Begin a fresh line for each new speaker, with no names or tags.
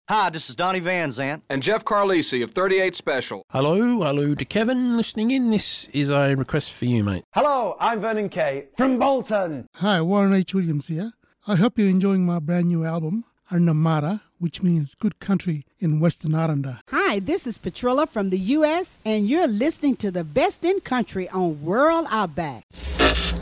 Hi, this is Donnie Van Zant.
And Jeff Carlisi of 38 Special.
Hello to Kevin listening in. This is a request for you, mate.
Hello, I'm Vernon Kay from Bolton.
Hi, Warren H. Williams here. I hope you're enjoying my brand new album, Arnamara, which means good country in Western Aranda.
Hi, this is Petrilla from the U.S., and you're listening to the best in country on World Outback.